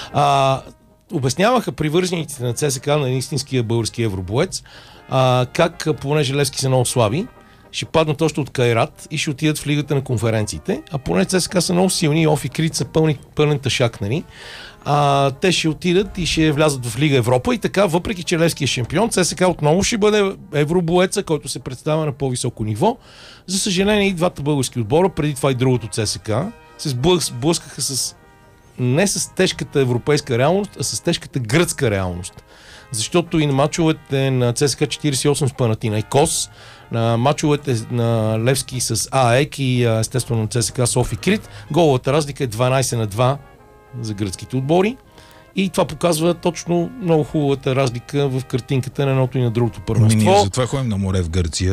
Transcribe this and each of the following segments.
Обясняваха привържениците на ЦСКА, на истинския български евробоец, как, понеже Левски са много слаби, ще паднат още от Кайрат и ще отидат в лигата на конференциите, а поне ЦСКА са много силни и Офи Крит са пълен ташак, нали? Те ще отидат и ще влязат в Лига Европа и така, въпреки че Левски е шампион, ЦСКА отново ще бъде евробоеца, който се представя на по-високо ниво. За съжаление и двата български отбора, преди това и другото ЦСКА, се сблъскаха не с тежката европейска реалност, а с тежката гръцка реалност. Защото и на мачовете на ЦСКА 48 с Панатинайкос, на мачовете на Левски с АЕК и естествено на ЦСКА Софи Крит, головата разлика е 12-2 за гръцките отбори. И това показва точно много хубавата разлика в картинката на едното и на другото първенство. Ние затова ходим на море в Гърция.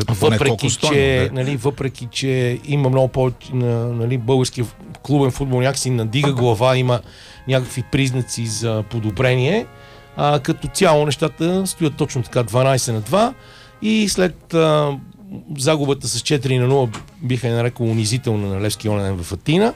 Въпреки, че има много повече, нали, български клубен футбол някакси надига глава, има някакви признаци за подобрение. Като цяло нещата стоят точно така 12-2 и след загубата с 4-0 биха нарекал унизителна на Левски онен в Атина.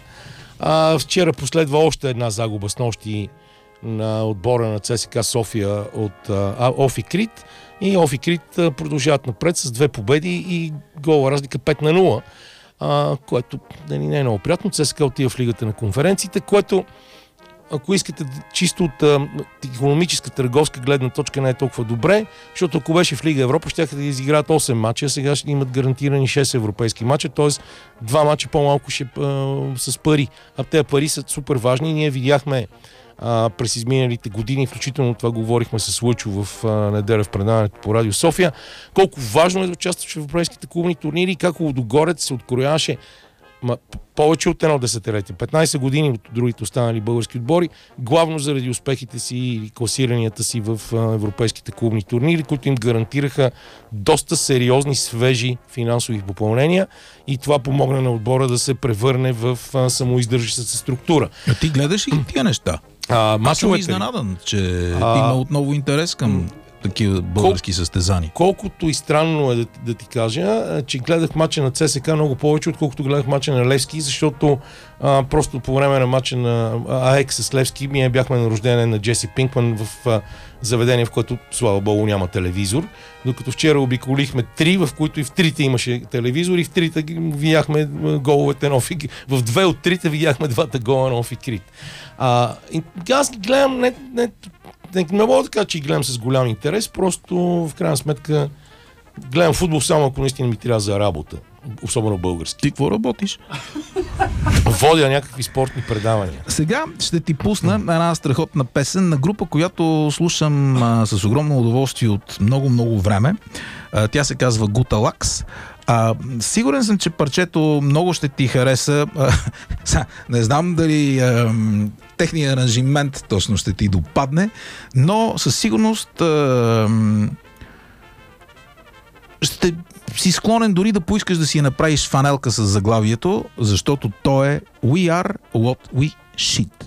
Вчера последва още една загуба с нощи на отбора на ЦСКА София от Офи Крит и Офи Крит продължават напред с 2 победи и гола разлика 5-0, което не е много приятно. ЦСКА отива в лигата на конференциите, което, ако искате чисто от икономическа търговска гледна точка, не е толкова добре, защото ако беше в Лига Европа, ще да изиграят 8 мача, сега ще имат гарантирани 6 европейски мача, т.е. 2 мача по-малко ще с пари. А тези пари са супер важни. Ние видяхме през изминалите години, включително това говорихме с Лъчо в неделя в предаването по Радио София, колко важно е да участваш в европейските клубни турнири и как Лудогорец се открояваше повече от едно десетилетие, 15 години от другите останали български отбори, главно заради успехите си и класиранията си в европейските клубни турнири, които им гарантираха доста сериозни, свежи финансови попълнения и това помогна на отбора да се превърне в самоиздържаща се структура. А ти гледаш и тия неща? Аз съм изненадан, че има отново интерес към такива български състезания. Колкото и странно е да ти кажа, че гледах мача на ЦСКА много повече, отколкото гледах мача на Левски, защото просто по време на мача на АЕК с Левски ние бяхме на рождение на Джеси Пинкман в заведение, в което, слава богу, няма телевизор. Докато вчера обиколихме 3, в които и в 3 имаше телевизор и в 3 видяхме головете на Офи. В 2 от 3 видяхме 2 гола на Офи Крит. Аз ги гледам не мога да кажа, че гледам с голям интерес, просто в крайна сметка гледам футбол само ако наистина ми трябва за работа, особено български. Ти какво работиш? Водя някакви спортни предавания. Сега ще ти пусна една страхотна песен на група, която слушам с огромно удоволствие от много време. Тя се казва Гуталакс. Сигурен съм, че парчето много ще ти хареса. Не знам дали техният аранжимент точно ще ти допадне, но със сигурност ще си склонен дори да поискаш да си направиш фанелка с заглавието, защото то е We are what we shit.